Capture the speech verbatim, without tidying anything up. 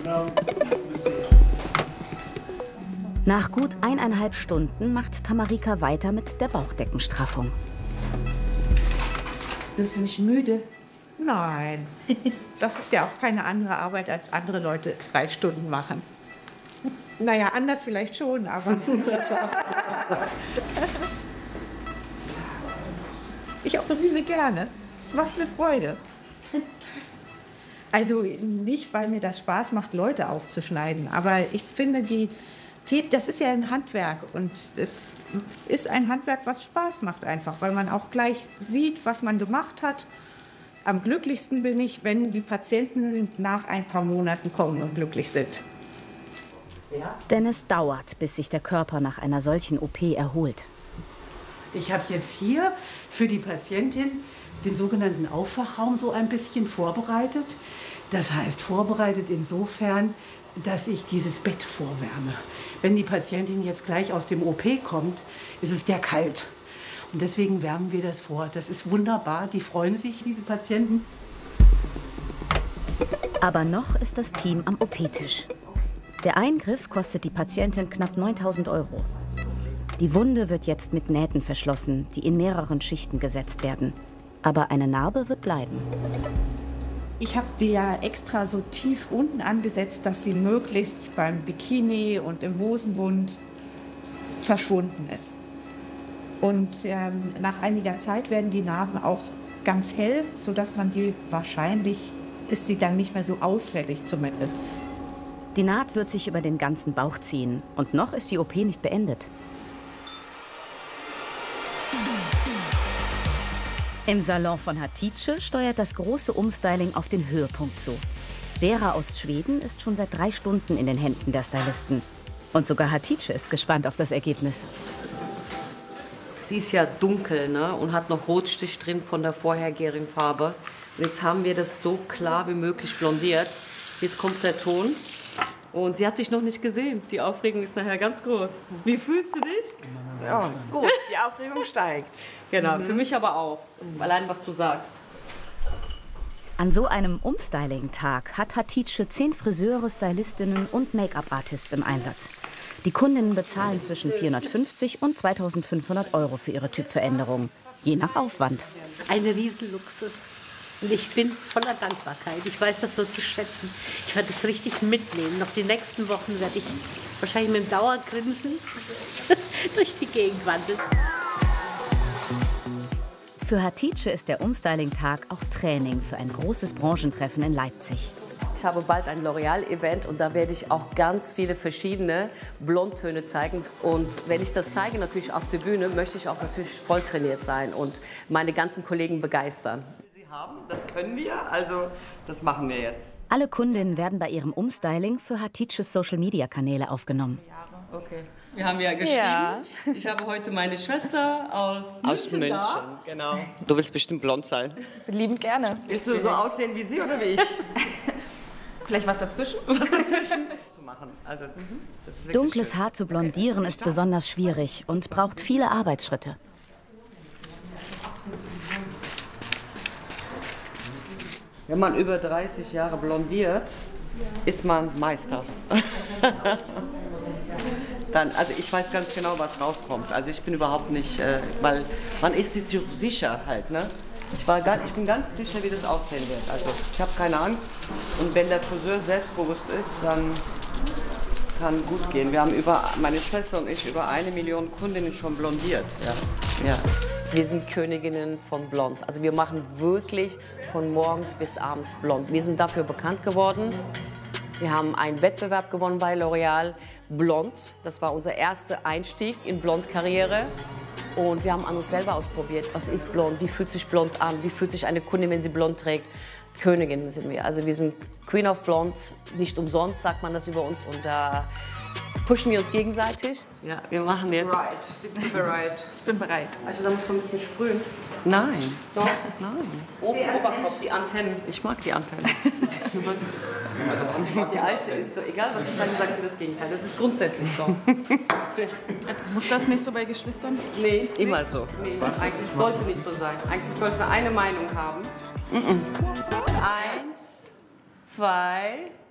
Nach gut eineinhalb Stunden macht Tamarika weiter mit der Bauchdeckenstraffung. Bist du nicht müde? Nein, das ist ja auch keine andere Arbeit, als andere Leute drei Stunden machen. Naja, anders vielleicht schon, aber... Ich operiere gerne. Es macht mir Freude. Also nicht, weil mir das Spaß macht, Leute aufzuschneiden, aber ich finde, die, das ist ja ein Handwerk und es ist ein Handwerk, was Spaß macht einfach, weil man auch gleich sieht, was man gemacht hat. Am glücklichsten bin ich, wenn die Patienten nach ein paar Monaten kommen und glücklich sind. Ja. Denn es dauert, bis sich der Körper nach einer solchen O P erholt. Ich habe jetzt hier für die Patientin den sogenannten Aufwachraum so ein bisschen vorbereitet. Das heißt, vorbereitet insofern, dass ich dieses Bett vorwärme. Wenn die Patientin jetzt gleich aus dem O P kommt, ist es der kalt. Und deswegen wärmen wir das vor. Das ist wunderbar. Die freuen sich, diese Patienten. Aber noch ist das Team am O P-Tisch. Der Eingriff kostet die Patientin knapp neuntausend Euro. Die Wunde wird jetzt mit Nähten verschlossen, die in mehreren Schichten gesetzt werden. Aber eine Narbe wird bleiben. Ich habe die ja extra so tief unten angesetzt, dass sie möglichst beim Bikini und im Hosenbund verschwunden ist. Und ähm, nach einiger Zeit werden die Narben auch ganz hell, sodass man die wahrscheinlich, ist sie dann nicht mehr so auffällig zumindest. Die Naht wird sich über den ganzen Bauch ziehen. Und noch ist die O P nicht beendet. Im Salon von Hatice steuert das große Umstyling auf den Höhepunkt zu. Vera aus Schweden ist schon seit drei Stunden in den Händen der Stylisten. Und sogar Hatice ist gespannt auf das Ergebnis. Sie ist ja dunkel, ne? Und hat noch Rotstich drin von der vorhergehenden Farbe. Und jetzt haben wir das so klar wie möglich blondiert. Jetzt kommt der Ton. Und sie hat sich noch nicht gesehen. Die Aufregung ist nachher ganz groß. Wie fühlst du dich? Ja, gut, die Aufregung steigt. Genau, mhm. Für mich aber auch. Allein, was du sagst. An so einem Umstyling-Tag hat Hatice zehn Friseure, Stylistinnen und Make-up-Artists im Einsatz. Die Kundinnen bezahlen zwischen vierhundertfünfzig und zweitausendfünfhundert Euro für ihre Typveränderung, je nach Aufwand. Ein Riesenluxus. Und ich bin voller Dankbarkeit. Ich weiß das so zu schätzen. Ich werde es richtig mitnehmen. Noch die nächsten Wochen werde ich wahrscheinlich mit dem Dauergrinsen durch die Gegend wandeln. Für Hatice ist der Umstyling-Tag auch Training für ein großes Branchentreffen in Leipzig. Ich habe bald ein L'Oreal-Event und da werde ich auch ganz viele verschiedene Blondtöne zeigen. Und wenn ich das zeige, natürlich auf der Bühne, möchte ich auch natürlich voll trainiert sein und meine ganzen Kollegen begeistern. Haben. Das können wir, also das machen wir jetzt. Alle Kundinnen werden bei ihrem Umstyling für Hatices Social-Media-Kanäle aufgenommen. Okay. Wir haben ja geschrieben. Ja. Ich habe heute meine Schwester aus München. Aus München, da. Genau. Du willst bestimmt blond sein. Liebend gerne. Willst du so aussehen wie sie oder wie ich? Vielleicht was dazwischen? Was dazwischen? zu machen. Also, das ist Dunkles schön. Haar zu blondieren ist besonders schwierig und braucht viele Arbeitsschritte. Wenn man über dreißig Jahre blondiert, ist man Meister. Dann, also ich weiß ganz genau, was rauskommt. Also ich bin überhaupt nicht, äh, weil man ist sich so sicher halt, ne? Ich, war gar, ich bin ganz sicher, wie das aussehen wird. Also ich habe keine Angst. Und wenn der Friseur selbstbewusst ist, dann kann gut gehen. Wir haben über, meine Schwester und ich, über eine Million Kundinnen schon blondiert. Ja. Ja. Wir sind Königinnen von Blond. Also wir machen wirklich von morgens bis abends blond. Wir sind dafür bekannt geworden. Wir haben einen Wettbewerb gewonnen bei L'Oreal, Blond. Das war unser erster Einstieg in Blond-Karriere. Und wir haben an uns selber ausprobiert, was ist blond, wie fühlt sich blond an, wie fühlt sich eine Kundin, wenn sie blond trägt. Königinnen sind wir. Also wir sind Queen of Blond, nicht umsonst sagt man das über uns. Und da pushen wir uns gegenseitig. Ja, wir machen jetzt. Bereit. Bist du bereit? Ich bin bereit. Also da muss man ein bisschen sprühen. Nein. Doch. Nein. Oben im Oberkopf, die Antennen. Ich mag die Antennen. Die Eiche ist so, egal was ich sage, sagt sie das Gegenteil. Das ist grundsätzlich so. Muss das nicht so bei Geschwistern? Nee. Immer so. Nee, eigentlich sollte nicht so sein. Eigentlich sollten wir eine Meinung haben. Mm -mm. Eins, zwei,